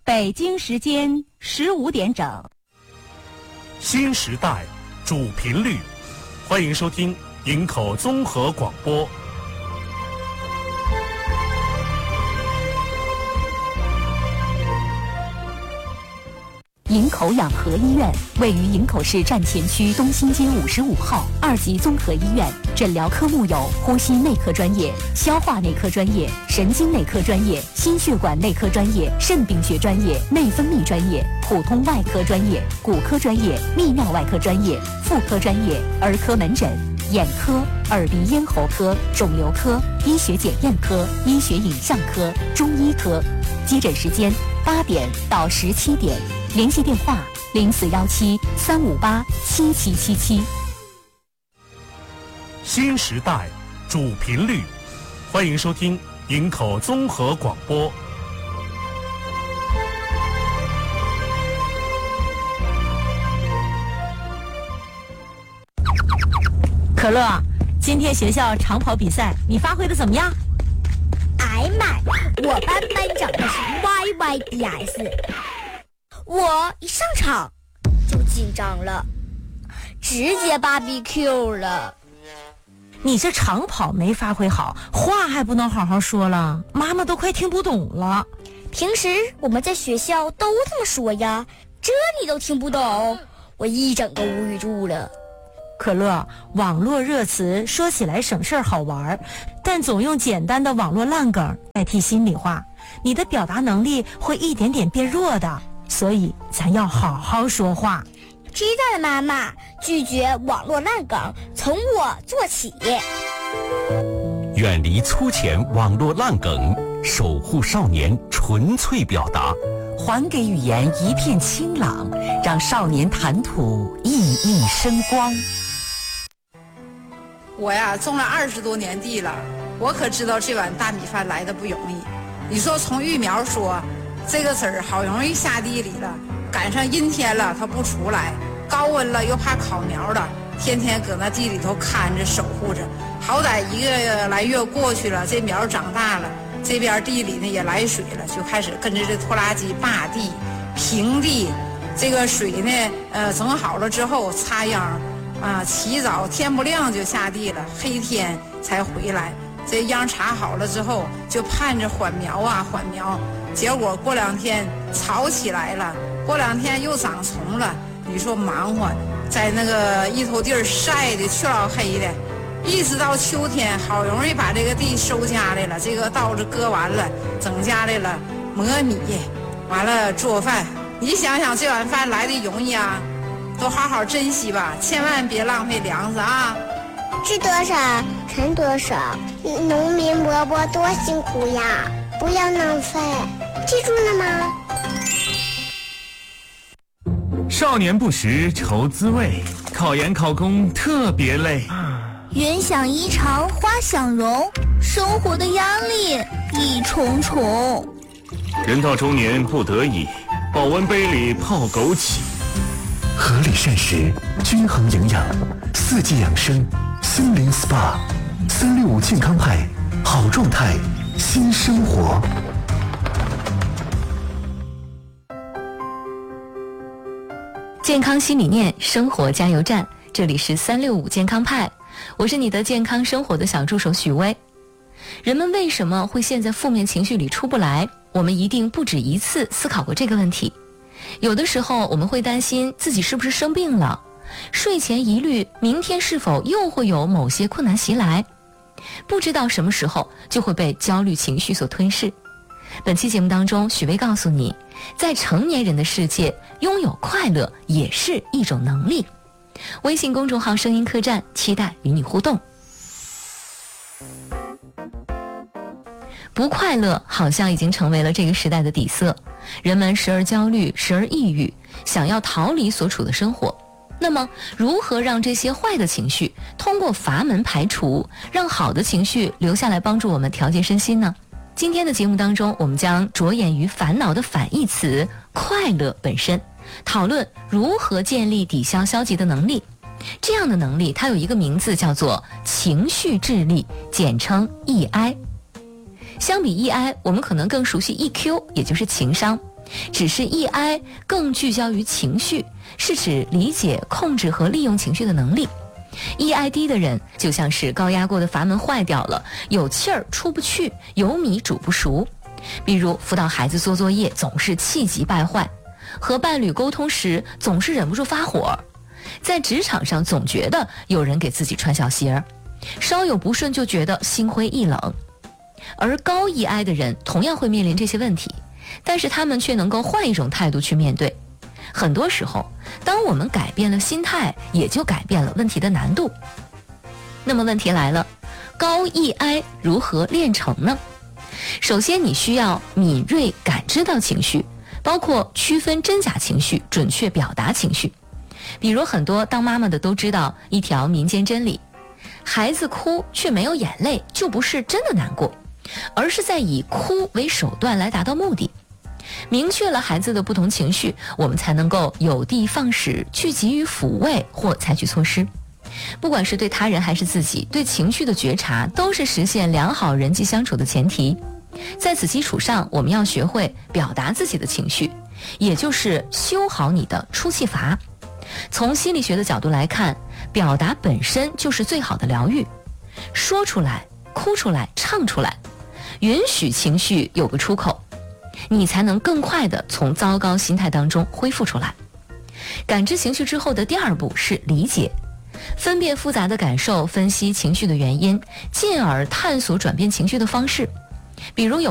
北京时间15点整。 新时代主频率，欢迎收听营口综合广播。 营口养和医院位于营口市站前区东新街55号2级综合医院，诊疗科目有呼吸内科专业、消化内科专业、神经内科专业、心血管内科专业、肾病学专业、内分泌专业、普通外科专业、骨科专业、泌尿外科专业、妇科专业、儿科门诊、眼科、耳鼻咽喉科、肿瘤科、医学检验科、医学影像科、中医科。接诊时间8点到17点。联系电话0417-358-7777。 新时代主频率，欢迎收听营口综合广播。 可乐，今天学校长跑比赛你发挥的怎么样？ 哎妈，我班班长的是 YYDS， 我一上场就紧张了，直接BBQ 了。 你这长跑没发挥好，话还不能好好说了，妈妈都快听不懂了。 平时我们在学校都这么说呀，这你都听不懂，我一整个无语住了。 可乐，网络热词说起来省事儿好玩，但总用简单的网络烂梗代替心里话，你的表达能力会一点点变弱的，所以咱要好好说话。 知道了，妈妈，拒绝网络烂梗，从我做起。 远离粗浅网络烂梗，守护少年纯粹表达， 还给语言一片清朗，让少年谈吐熠熠生光。 我呀种了20多年地了，我可知道这碗大米饭来的不容易。你说从育苗说，这个籽儿好容易下地里了，赶上阴天了它不出来，高温了又怕烤苗了，天天搁那地里头看着守护着。好歹1个来月过去了，这苗长大了，这边地里呢也来水了，就开始跟着这拖拉机扒地、平地。这个水呢，整好了之后插秧。起早天不亮就下地了，黑天才回来。这秧插好了之后，就盼着缓苗啊缓苗。结果过2天草起来了，过2天又长虫了。你说忙活，在那个一头地儿晒的去老黑的，一直到秋天，好容易把这个地收家来了，这个稻子割完了，整家来了磨米，完了做饭。你想想这碗饭来的容易啊？都好好珍惜吧，千万别浪费粮食啊！ 吃多少存多少，农民伯伯多辛苦呀！不要浪费，记住了吗？ 少年不识愁滋味，考研考公特别累。 人想衣裳花想容，生活的压力一重重。 人到中年不得已，保温杯里泡枸杞。 合理膳食，均衡营养，4季养生，森林 SPA，365健康派，好状态，新生活。 健康新理念，生活加油站，这里是365健康派，我是你的健康生活的小助手许薇。人们为什么会陷在负面情绪里出不来？我们一定不止一次思考过这个问题。有的时候我们会担心自己是不是生病了，睡前疑虑明天是否又会有某些困难袭来，不知道什么时候就会被焦虑情绪所吞噬。本期节目当中，许薇告诉你，在成年人的世界，拥有快乐也是一种能力。微信公众号声音客栈，期待与你互动。不快乐好像已经成为了这个时代的底色，人们时而焦虑，时而抑郁，想要逃离所处的生活。那么如何让这些坏的情绪通过阀门排除，让好的情绪留下来帮助我们调节身心呢？今天的节目当中，我们将着眼于烦恼的反义词快乐本身，讨论如何建立抵消消极的能力。这样的能力它有一个名字，叫做情绪智力，简称 EI。相比 EI， 我们可能更熟悉 EQ， 也就是情商。 只是 EI 更聚焦于情绪，是指理解、控制和利用情绪的能力。EI 低的人就像是高压锅的阀门坏掉了，有气儿出不去，有米煮不熟。比如辅导孩子做作业总是气急败坏，和伴侣沟通时总是忍不住发火，在职场上总觉得有人给自己穿小鞋，稍有不顺就觉得心灰意冷。而高 EI 的人同样会面临这些问题，但是他们却能够换一种态度去面对。很多时候，当我们改变了心态，也就改变了问题的难度。那么问题来了，高 EI 如何练成呢？首先，你需要敏锐感知到情绪，包括区分真假情绪，准确表达情绪。比如很多当妈妈的都知道一条民间真理：孩子哭却没有眼泪，就不是真的难过，而是在以哭为手段来达到目的。明确了孩子的不同情绪，我们才能够有的放矢，去给予抚慰或采取措施。不管是对他人还是自己，对情绪的觉察都是实现良好人际相处的前提。在此基础上，我们要学会表达自己的情绪，也就是修好你的出气阀。从心理学的角度来看，表达本身就是最好的疗愈。说出来，哭出来，唱出来，允许情绪有个出口，你才能更快地从糟糕心态当中恢复出来。感知情绪之后的第二步是理解，分辨复杂的感受，分析情绪的原因，进而探索转变情绪的方式。比如有